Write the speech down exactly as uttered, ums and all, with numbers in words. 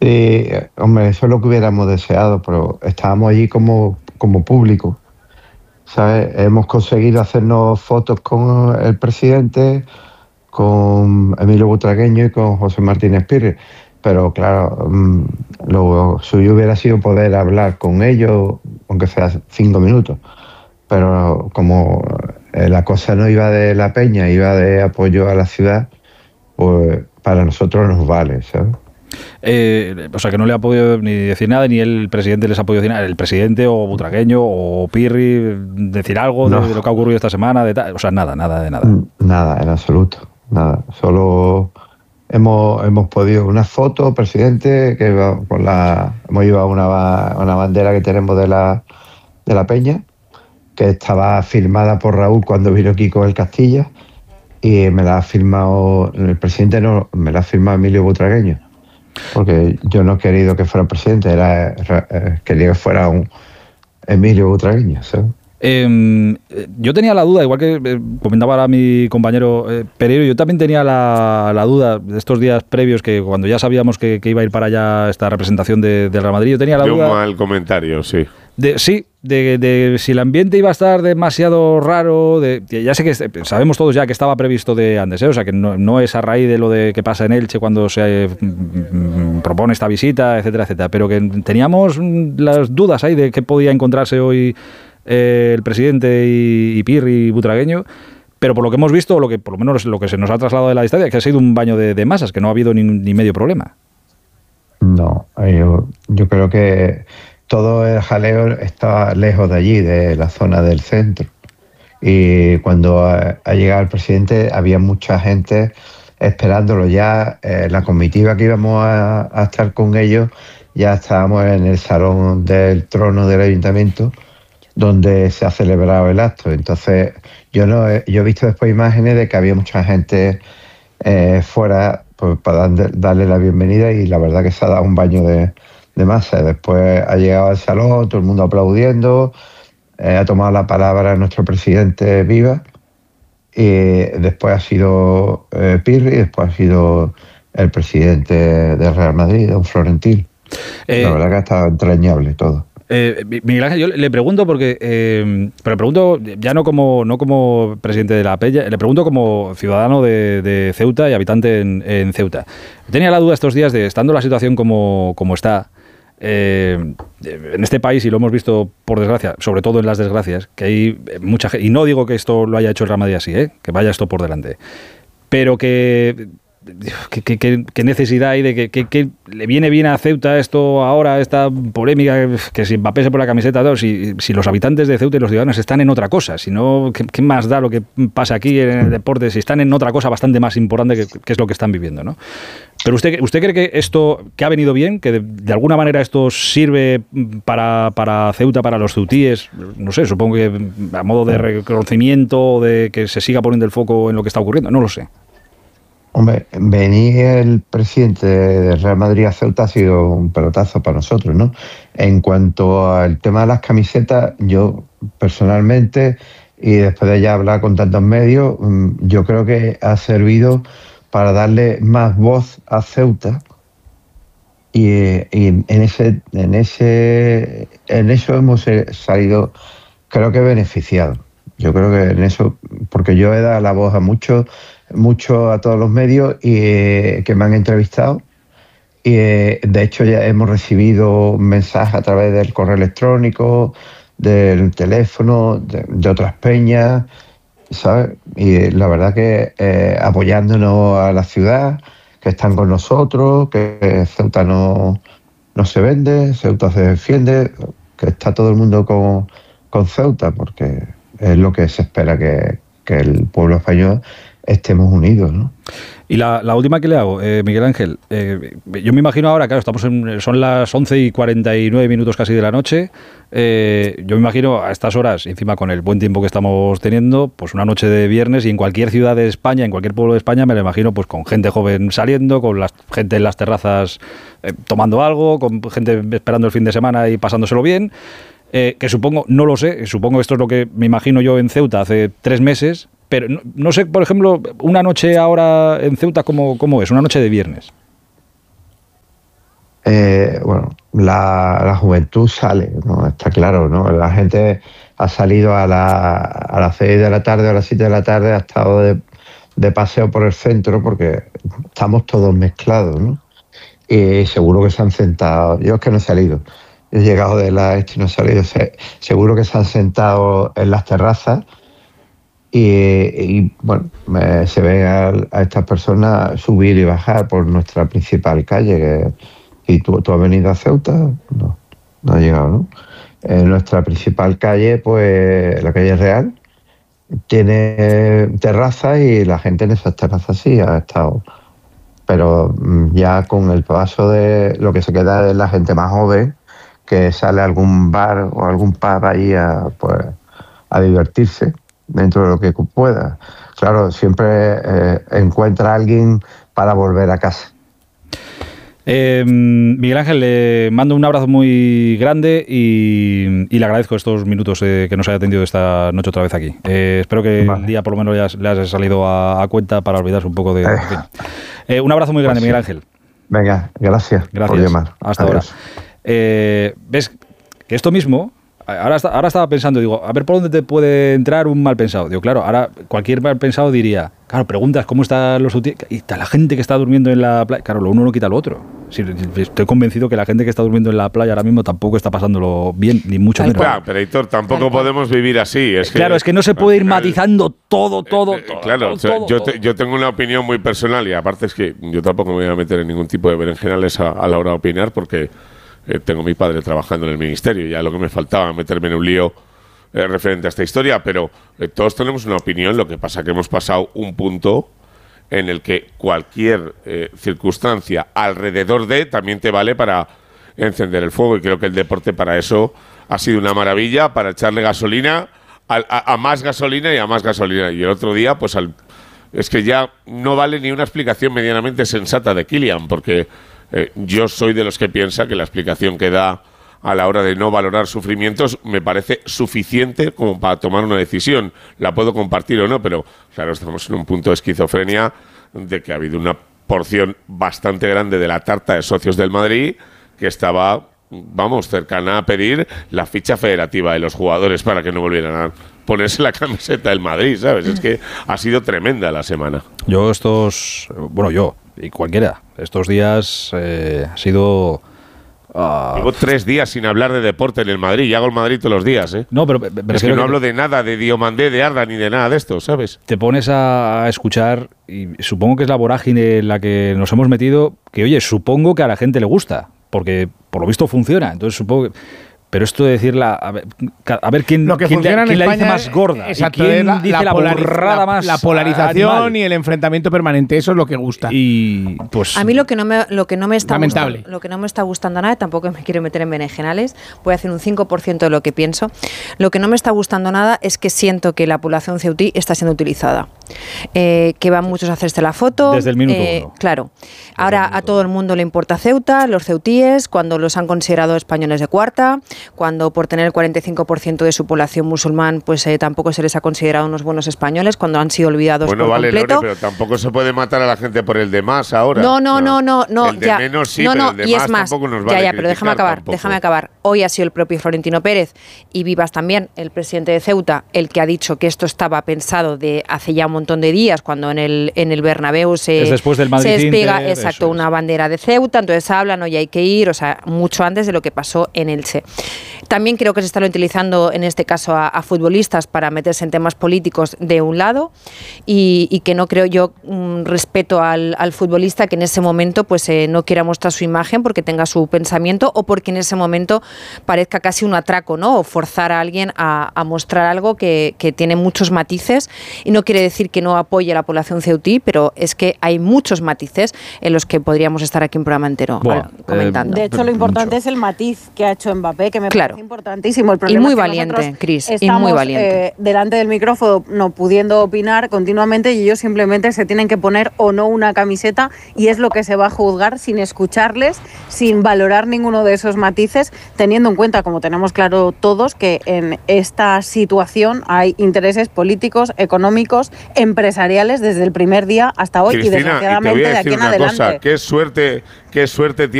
Sí, hombre, eso es lo que hubiéramos deseado, pero estábamos allí como, como público, ¿sabes? Hemos conseguido hacernos fotos con el presidente, con Emilio Butragueño y con José Martínez Pires, pero claro, mm, lo suyo hubiera sido poder hablar con ellos, aunque sea cinco minutos, pero como eh, la cosa no iba de la peña, iba de apoyo a la ciudad, pues para nosotros nos vale, ¿sabes? Eh, o sea, que no le ha podido ni decir nada, ni el presidente les ha podido decir nada, el presidente o Butragueño o Pirri, decir algo de, No, de lo que ha ocurrido esta semana, de tal, o sea, nada, nada de nada. nada, en absoluto, nada. Solo hemos, hemos podido una foto, presidente, que va con la, hemos llevado una, ba- una bandera que tenemos de la, de la Peña, que estaba firmada por Raúl cuando vino aquí con el Castilla, y me la ha firmado, el presidente no, me la ha firmado Emilio Butragueño, porque yo no he querido que fuera presidente, era, eh, quería que fuera un Emilio Butragueño, ¿sabes? Eh, yo tenía la duda, igual que eh, comentaba ahora mi compañero eh, Pereiro, yo también tenía la, la duda de estos días previos, que cuando ya sabíamos que, que iba a ir para allá esta representación de, del Real Madrid, yo tenía la De duda... un mal comentario, sí. De, sí, de, de si el ambiente iba a estar demasiado raro, de, ya sé que sabemos todos ya que estaba previsto de antes, ¿eh? O sea, que no, no es a raíz de lo de que pasa en Elche cuando se mm, propone esta visita, etcétera, etcétera, pero que teníamos las dudas ahí de qué podía encontrarse hoy eh, el presidente y, y Pirri y Butragueño. Pero por lo que hemos visto, lo que por lo menos lo que se nos ha trasladado de la distancia, que ha sido un baño de, de masas, que no ha habido ni, ni medio problema. No, yo, yo creo que todo el jaleo estaba lejos de allí, de la zona del centro. Y cuando ha, ha llegado el presidente había mucha gente esperándolo ya. Eh, la comitiva que íbamos a, a estar con ellos, ya estábamos en el salón del trono del ayuntamiento, donde se ha celebrado el acto. Entonces, yo no he, yo he visto después imágenes de que había mucha gente eh, fuera, pues, para darle, darle la bienvenida, y la verdad que se ha dado un baño de, de masa. Después ha llegado al salón, todo el mundo aplaudiendo, eh, ha tomado la palabra nuestro presidente Viva, y después ha sido eh, Pirri, y después ha sido el presidente del Real Madrid, don Florentino. Eh, la verdad que ha estado entrañable todo. Eh, Miguel Ángel, yo le pregunto porque, eh, pero le pregunto ya no como no como presidente de la Peña, le pregunto como ciudadano de, de Ceuta y habitante en, en Ceuta. Tenía la duda estos días de, estando la situación como, como está, eh, en este país, y lo hemos visto por desgracia, sobre todo en las desgracias, que hay mucha gente, y no digo que esto lo haya hecho el Real Madrid así, ¿eh? Que vaya esto por delante, pero que... ¿Qué, qué, qué, qué necesidad hay de que, que, que le viene bien a Ceuta esto ahora, esta polémica, que si Mbappé se pone la camiseta, todo, si, si los habitantes de Ceuta y los ciudadanos están en otra cosa? Si no, ¿qué, qué más da lo que pasa aquí en el deporte? Si están en otra cosa bastante más importante que, que es lo que están viviendo, ¿no? Pero usted, ¿usted cree que esto, que ha venido bien, que de, de alguna manera esto sirve para, para Ceuta, para los ceutíes? No sé, supongo que a modo de reconocimiento, de que se siga poniendo el foco en lo que está ocurriendo, no lo sé. Hombre, venir el presidente del Real Madrid a Ceuta ha sido un pelotazo para nosotros, ¿no? En cuanto al tema de las camisetas, yo personalmente, y después de ya hablar con tantos medios, yo creo que ha servido para darle más voz a Ceuta, y, y en ese, en ese, en eso hemos salido, creo que beneficiados. Yo creo que en eso, porque yo he dado la voz a muchos, mucho a todos los medios y, eh, que me han entrevistado, y eh, de hecho ya hemos recibido mensajes a través del correo electrónico, del teléfono, de, de otras peñas, ¿sabes? Y la verdad que eh, apoyándonos a la ciudad, que están con nosotros, que Ceuta no, no se vende, Ceuta se defiende, que está todo el mundo con, con Ceuta, porque es lo que se espera, que, que el pueblo español estemos unidos, ¿no? Y la, la última que le hago, eh, Miguel Ángel, eh, yo me imagino ahora, claro, estamos en, son las once y cuarenta y nueve minutos casi de la noche, eh, yo me imagino a estas horas, encima con el buen tiempo que estamos teniendo, pues una noche de viernes, y en cualquier ciudad de España, en cualquier pueblo de España, me lo imagino pues con gente joven saliendo, con la gente en las terrazas eh, tomando algo, con gente esperando el fin de semana y pasándoselo bien, eh, que supongo, no lo sé, supongo que esto es lo que me imagino yo en Ceuta hace tres meses. Pero no, no sé, por ejemplo, una noche ahora en Ceuta, ¿cómo, cómo es? Una noche de viernes. Eh, eh, bueno, la, la juventud sale, ¿no? Está claro, ¿no? La gente ha salido a, la, a las seis de la tarde o a las siete de la tarde, ha estado de, de paseo por el centro porque estamos todos mezclados, ¿no? Y seguro que se han sentado, yo es que no he salido, he llegado de la este y no he salido, seguro que se han sentado en las terrazas. Y, y bueno, me, se ve a, a estas personas subir y bajar por nuestra principal calle. Que, ¿y tú, tú has venido a Ceuta? No, no has llegado, ¿no? En nuestra principal calle, pues la calle Real, tiene terrazas y la gente en esas terrazas sí ha estado. Pero ya con el paso de lo que se queda de la gente más joven, que sale a algún bar o algún pub ahí a, pues, a divertirse dentro de lo que pueda. Claro, siempre eh, encuentra a alguien para volver a casa. Eh, Miguel Ángel, le mando un abrazo muy grande y, y le agradezco estos minutos eh, que nos haya atendido esta noche otra vez aquí. Eh, espero que vale. el día por lo menos ya le haya salido a, a cuenta para olvidarse un poco de... Eh. Eh, un abrazo muy grande, pues sí. Miguel Ángel. Venga, gracias, gracias por llamar. Hasta Adiós. ahora. Eh, ¿Ves que esto mismo... Ahora, ahora estaba pensando, digo, a ver por dónde te puede entrar un mal pensado. Digo, claro, ahora cualquier mal pensado diría, claro, preguntas cómo están los hoteles y está la gente que está durmiendo en la playa. Claro, lo uno no quita lo otro. Sí, estoy convencido que la gente que está durmiendo en la playa ahora mismo tampoco está pasándolo bien, ni mucho menos. Claro, pero Héctor, tampoco podemos vivir así. Es que, claro, es que no se puede ir matizando todo, todo, eh, todo. Claro, todo, todo, yo, todo. Te, yo tengo una opinión muy personal y aparte es que yo tampoco me voy a meter en ningún tipo de berenjenales a, a la hora de opinar porque... Eh, tengo a mi padre trabajando en el ministerio, ya lo que me faltaba meterme en un lío eh, referente a esta historia, pero eh, todos tenemos una opinión, lo que pasa que hemos pasado un punto en el que cualquier eh, circunstancia alrededor de también te vale para encender el fuego y creo que el deporte para eso ha sido una maravilla, para echarle gasolina a, a, a más gasolina y a más gasolina. Y el otro día, pues al, es que ya no vale ni una explicación medianamente sensata de Kylian, porque Eh, yo soy de los que piensa que la explicación que da a la hora de no valorar sufrimientos me parece suficiente como para tomar una decisión. La puedo compartir o no, pero claro, estamos en un punto de esquizofrenia de que ha habido una porción bastante grande de la tarta de socios del Madrid que estaba, vamos, cercana a pedir la ficha federativa de los jugadores para que no volvieran a ponerse la camiseta del Madrid, ¿sabes? Es que ha sido tremenda la semana. Yo estos, bueno, yo y cualquiera, estos días eh, ha sido... Uh, Llevo tres días sin hablar de deporte en el Madrid y hago el Madrid todos los días, ¿eh? No, pero, pero es que no que hablo de nada, de Diomandé, de Arda, ni de nada de esto, ¿sabes? Te pones a escuchar y supongo que es la vorágine en la que nos hemos metido, que oye, supongo que a la gente le gusta, porque por lo visto funciona, entonces supongo que... Pero esto de decirla, a ver, a ver quién, Lo que quién, funciona quién en la España dice más gorda. Exacto, y quién la, dice la, la borrada la, más la polarización animal. Y el enfrentamiento permanente, eso es lo que gusta. Y pues a mí lo que no me, lo que no me está lamentable. gustando, lo que no me está gustando nada, tampoco me quiero meter en berenjenales, voy a hacer un cinco por ciento de lo que pienso. Lo que no me está gustando nada es que siento que la población ceutí está siendo utilizada. Eh, que van muchos a hacerse la foto. Desde el minuto eh, uno. Claro. Desde Ahora a todo el mundo le importa Ceuta, los ceutíes, cuando los han considerado españoles de cuarta, cuando por tener el cuarenta y cinco por ciento de su población musulmán, pues eh, tampoco se les ha considerado unos buenos españoles, cuando han sido olvidados bueno, por vale, completo. Lore, pero tampoco se puede matar a la gente por el de más ahora. No, no, no, no, no. El de ya. menos sí, no, no, pero el de y más es más, tampoco nos vale ya, ya, pero déjame acabar, tampoco. déjame acabar. Hoy ha sido el propio Florentino Pérez y Vivas también, el presidente de Ceuta, el que ha dicho que esto estaba pensado de hace ya un montón de días, cuando en el en el Bernabéu se, es después del Madrid se despega, Inter, exacto, una bandera de Ceuta, entonces hablan, hoy hay que ir, o sea, mucho antes de lo que pasó en Elche. También creo que se está utilizando en este caso a, a futbolistas para meterse en temas políticos de un lado y, y que no creo yo um, respeto al, al futbolista que en ese momento pues eh, no quiera mostrar su imagen porque tenga su pensamiento o porque en ese momento parezca casi un atraco, ¿no? O forzar a alguien a, a mostrar algo que, que tiene muchos matices y no quiere decir que no apoye a la población ceutí, pero es que hay muchos matices en los que podríamos estar aquí un programa entero bueno, comentando. De hecho, lo importante mucho. es el matiz que ha hecho Mbappé, que me claro. parece importantísimo. El problema y muy es que valiente, Cris, y estamos, muy valiente. Eh, delante del micrófono, no pudiendo opinar continuamente y ellos simplemente se tienen que poner o no una camiseta y es lo que se va a juzgar sin escucharles, sin valorar ninguno de esos matices, teniendo en cuenta, como tenemos claro todos, que en esta situación hay intereses políticos, económicos, empresariales desde el primer día hasta hoy. Cristina, y desgraciadamente y te voy a de decir aquí en una adelante. Cosa, qué suerte, qué suerte tiene